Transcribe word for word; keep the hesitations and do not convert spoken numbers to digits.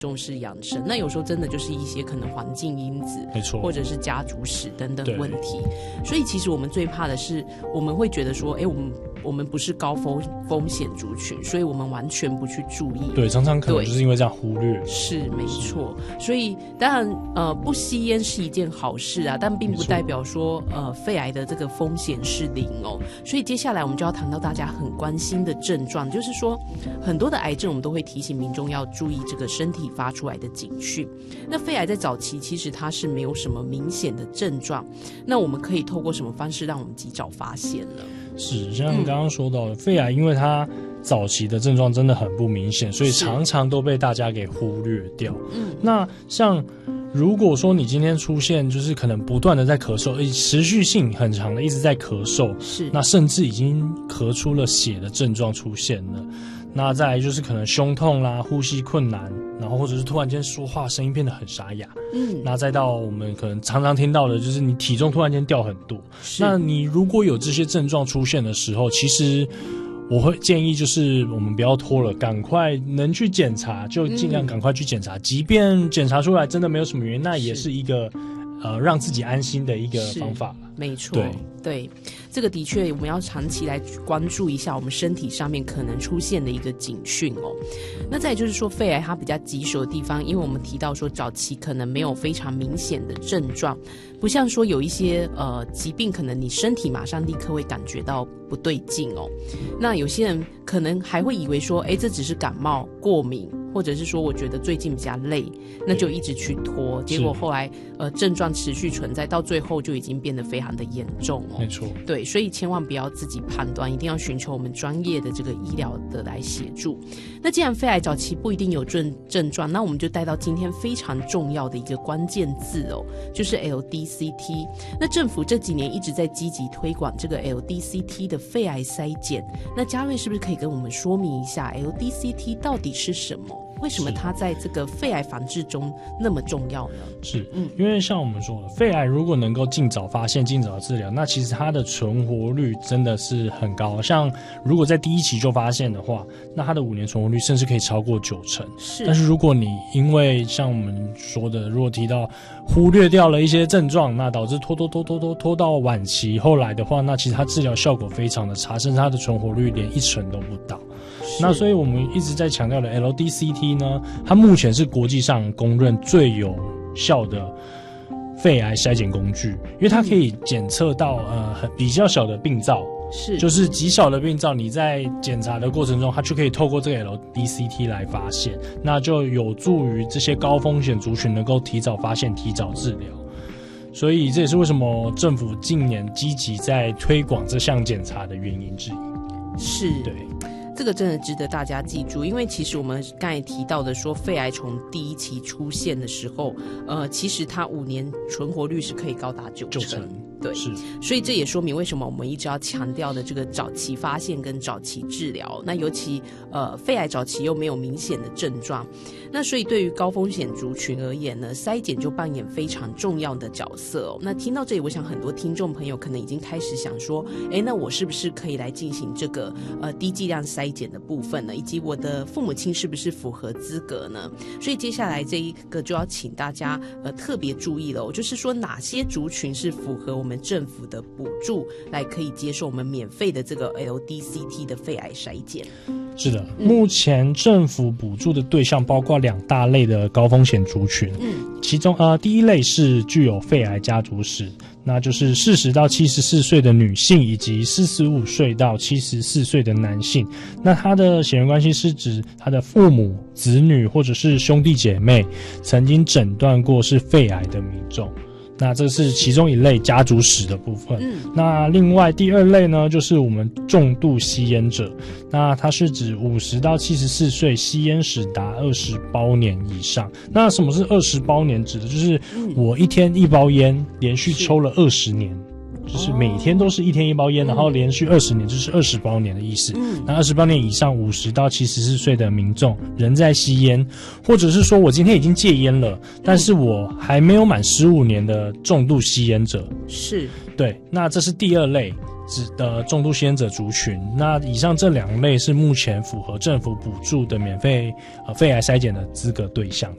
重视养生，那有时候真的就是一些可能环境因子， 没错， 或者是家族史等等问题。所以其实我们最怕的是，我们会觉得说，哎，我们我们不是高风风险族群，所以我们完全不去注意。 对，常常可能就是因为这样忽略。 是没错，所以当然呃，不吸烟是一件好事啊，但并不代表说呃肺癌的这个风险是零哦。所以接下来我们就要谈到大家很关心的症状，就是说很多的癌症我们都会提醒民众要注意这个身体发出来的警讯。那肺癌在早期其实它是没有什么明显的症状，那我们可以透过什么方式让我们及早发现呢？ 是像你刚刚说到的，嗯、肺癌因为它早期的症状真的很不明显，所以常常都被大家给忽略掉。嗯，那像如果说你今天出现就是可能不断的在咳嗽，持续性很长的一直在咳嗽， 是那甚至已经咳出了血的症状出现了。那再来就是可能胸痛啦、呼吸困难，然后或者是突然间说话声音变得很沙哑。嗯，那再到我们可能常常听到的就是你体重突然间掉很多。那你如果有这些症状出现的时候，其实我会建议就是我们不要拖了，赶快能去检查就尽量赶快去检查。嗯、即便检查出来真的没有什么原因，那也是一个呃让自己安心的一个方法。 没错，对对，这个的确我们要长期来关注一下我们身体上面可能出现的一个警讯哦。那再来就是说肺癌它比较棘手的地方，因为我们提到说早期可能没有非常明显的症状，不像说有一些呃疾病可能你身体马上立刻会感觉到不对劲哦。那有些人可能还会以为说，哎，这只是感冒过敏，或者是说我觉得最近比较累，那就一直去拖，结果后来呃症状持续存在，到最后就已经变得非常的严重哦。 没错， 对，所以千万不要自己判断，一定要寻求我们专业的这个医疗的来协助。那既然肺癌早期不一定有症症状，那我们就带到今天非常重要的一个关键字哦，就是 L D C T。那政府这几年一直在积极推广这个 L D C T 的肺癌筛检，那嘉瑞是不是可以跟我们说明一下 L D C T 到底是什么？为什么它在这个肺癌防治中那么重要呢？ 是，嗯，因为像我们说的，肺癌如果能够尽早发现、尽早治疗，那其实它的存活率真的是很高。像如果在第一期就发现的话，那它的五年存活率甚至可以超过九成。是，但是如果你因为像我们说的，如果提到忽略掉了一些症状，那导致拖拖拖拖拖拖到晚期，后来的话，那其实它治疗效果非常的差，甚至它的存活率连一成都不到。那所以我们一直在强调的 L D C T 呢，它目前是国际上公认最有效的肺癌筛检工具，因为它可以检测到呃比较小的病灶，是就是极小的病灶，你在检查的过程中，它就可以透过这个 L D C T 来发现，那就有助于这些高风险族群能够提早发现、提早治疗。所以这也是为什么政府近年积极在推广这项检查的原因之一。 是， 对。 这个真的值得大家记住，因为其实我们刚才提到的说，肺癌从第一期出现的时候，呃，其实它五年存活率是可以高达九成。九成对，是，所以这也说明为什么我们一直要强调的这个早期发现跟早期治疗。那尤其呃，肺癌早期又没有明显的症状，那所以对于高风险族群而言呢，筛检就扮演非常重要的角色哦。那听到这里，我想很多听众朋友可能已经开始想说，哎，那我是不是可以来进行这个呃低剂量筛检的部分呢？以及我的父母亲是不是符合资格呢？所以接下来这一个就要请大家呃特别注意了，就是说哪些族群是符合我们政府的补助来可以接受我们免费的这个 L D C T 的肺癌筛检。 是的，目前政府补助的对象包括两大类的高风险族群，嗯，其中呃第一类是具有肺癌家族史，那就是四十到七十四岁的女性以及四十五岁到七十四岁的男性。那他的血缘关系是指他的父母、子女或者是兄弟姐妹曾经诊断过是肺癌的民众。那这是其中一类家族史的部分。嗯，那另外第二类呢，就是我们重度吸烟者。那它是指五十到七十四岁，吸烟史达二十包年以上。那什么是二十包年？指的就是我一天一包烟，连续抽了二十年。就是每天都是一天一包烟，然后连续二十年，就是二十包年的意思。嗯，那二十包年以上，五十到七十四岁的民众仍在吸烟，或者是说我今天已经戒烟了，但是我还没有满十五年的重度吸烟者。 是， 对，那这是第二类。 的重度吸烟者族群。那以上这两类是目前符合政府补助的免费呃肺癌筛检的资格对象。